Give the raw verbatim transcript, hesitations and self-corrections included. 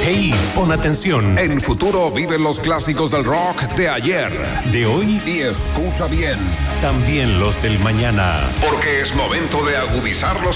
Hey, pon atención. En Futuro vive los clásicos del rock de ayer, de hoy y escucha bien. También los del mañana. Porque es momento de agudizar los